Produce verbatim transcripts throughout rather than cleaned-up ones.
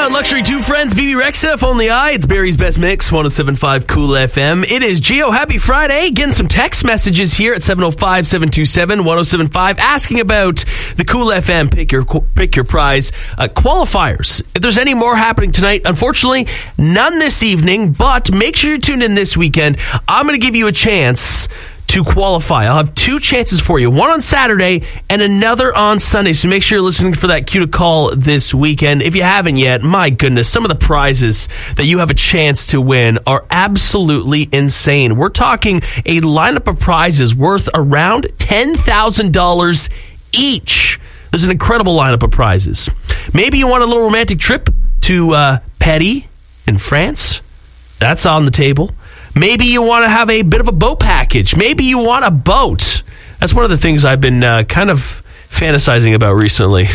on Luxury Two Friends, B B Rexa, if only I. It's Barry's Best Mix, one oh seven point five Cool F M. It is Gio. Happy Friday. Getting some text messages here at seven oh five, seven two seven, one oh seven five asking about the Cool F M Pick Your Pick Your Prize uh, qualifiers. If there's any more happening tonight, unfortunately, none this evening, but make sure you tune in this weekend. I'm going to give you a chance to qualify. I'll have two chances for you, one on Saturday and another on Sunday, so make sure you're listening for that cue to call this weekend. If you haven't yet, my goodness, some of the prizes that you have a chance to win are absolutely insane. We're talking a lineup of prizes worth around ten thousand dollars each. There's an incredible lineup of prizes. Maybe you want a little romantic trip to uh, Petit in France. That's on the table. Maybe you want to have a bit of a boat package. Maybe you want a boat. That's one of the things I've been uh, kind of fantasizing about recently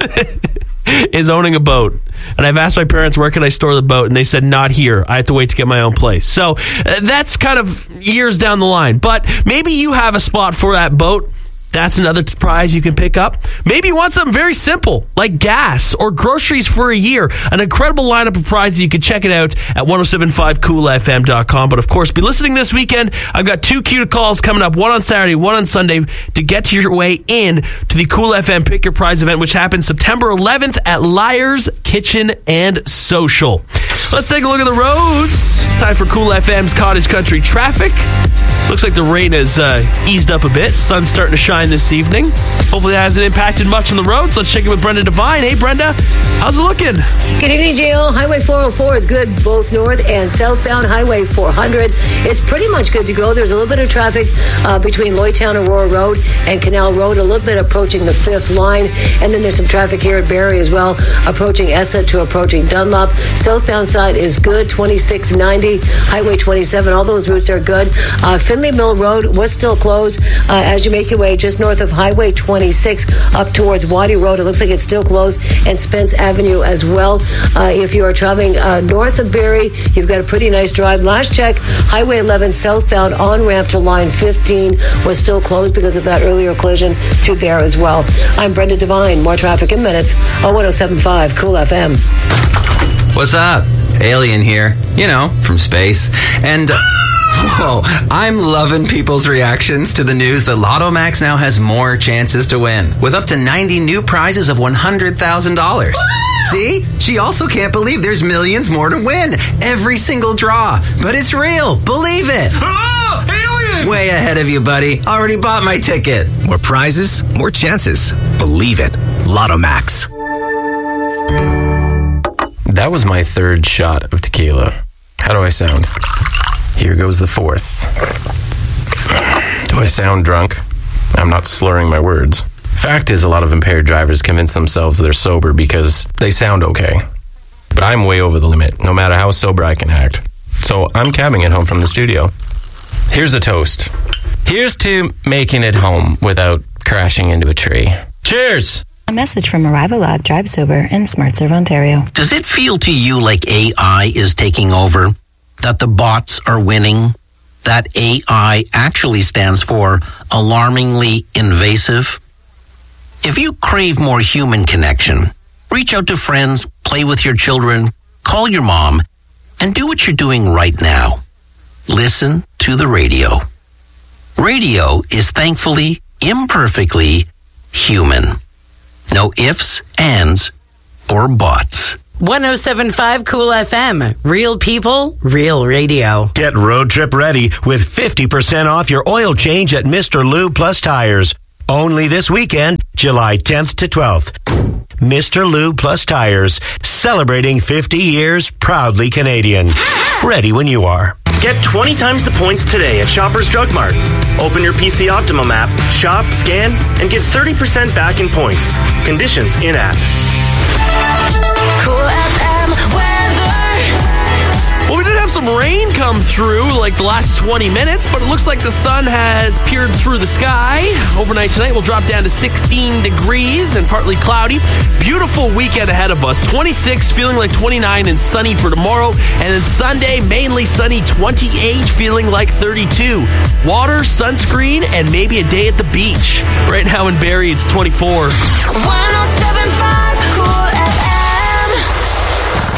is owning a boat. And I've asked my parents, where can I store the boat? And they said, not here. I have to wait to get my own place. So uh, that's kind of years down the line. But maybe you have a spot for that boat. That's another prize you can pick up. Maybe you want something very simple, like gas or groceries for a year. An incredible lineup of prizes. You can check it out at ten seventy-five cool f m dot com. But of course, be listening this weekend. I've got two cue to calls coming up, one on Saturday, one on Sunday, to get your way in to the Cool F M Pick Your Prize event, which happens September eleventh at Liar's Kitchen and Social. Let's take a look at the roads. It's time for Cool F M's Cottage Country traffic. Looks like the rain has uh, eased up a bit. Sun's starting to shine this evening. Hopefully that hasn't impacted much on the roads. Let's check in with Brenda Devine. Hey, Brenda, how's it looking? Good evening, J O. Highway four oh four is good, both north and southbound. Highway four hundred is pretty much good to go. There's a little bit of traffic uh, between Lloydtown Aurora Road and Canal Road, a little bit approaching the fifth line. And then there's some traffic here at Barrie as well, approaching Essa to approaching Dunlop. Southbound side is good, twenty-six ninety, Highway twenty-seven. All those routes are good. Uh, Finley Mill Road was still closed uh, as you make your way just north of Highway twenty-six up towards Waddy Road. It looks like it's still closed, and Spence Avenue as well. Uh, if you are traveling uh, north of Barrie, you've got a pretty nice drive. Last check, Highway eleven southbound on-ramp to line fifteen was still closed because of that earlier collision through there as well. I'm Brenda Devine. More traffic in minutes on ten seventy-five Cool F M. What's up? Alien here, you know, from space. And... Uh, Whoa, I'm loving people's reactions to the news that Lotto Max now has more chances to win, with up to ninety new prizes of one hundred thousand dollars. See? She also can't believe there's millions more to win. Every single draw. But it's real. Believe it. Oh, alien! Way ahead of you, buddy. Already bought my ticket. More prizes, more chances. Believe it. Lotto Max. That was my third shot of tequila. How do I sound? Here goes the fourth. Do I sound drunk? I'm not slurring my words. Fact is, a lot of impaired drivers convince themselves they're sober because they sound okay. But I'm way over the limit, no matter how sober I can act. So I'm cabbing it home from the studio. Here's a toast. Here's to making it home without crashing into a tree. Cheers! A message from Arrival Lab Drive Sober in SmartServe, Ontario. Does it feel to you like A I is taking over? That the bots are winning? That A I actually stands for alarmingly invasive? If you crave more human connection, reach out to friends, play with your children, call your mom, and do what you're doing right now. Listen to the radio. Radio is thankfully, imperfectly human. No ifs, ands, or buts. ten seventy-five Cool F M. Real people, real radio. Get road trip ready with fifty percent off your oil change at Mister Lube Plus Tires. Only this weekend, July tenth to twelfth. Mister Lube Plus Tires, celebrating fifty years, proudly Canadian. Ready when you are. Get twenty times the points today at Shoppers Drug Mart. Open your P C Optimum app, shop, scan, and get thirty percent back in points. Conditions in-app. Cool F M weather. Well, we did have some rain come through like the last twenty minutes, but it looks like the sun has peered through the sky. Overnight tonight will drop down to sixteen degrees and partly cloudy. Beautiful weekend ahead of us. twenty-six, feeling like twenty-nine and sunny for tomorrow. And then Sunday, mainly sunny, twenty-eight, feeling like thirty-two. Water, sunscreen, and maybe a day at the beach. Right now in Barrie, it's twenty-four. ten seventy-five Cool F M.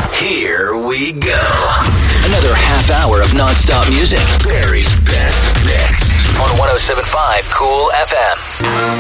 we go. Another half hour of nonstop music. Barry's Best Mix on one oh seven point five Cool F M.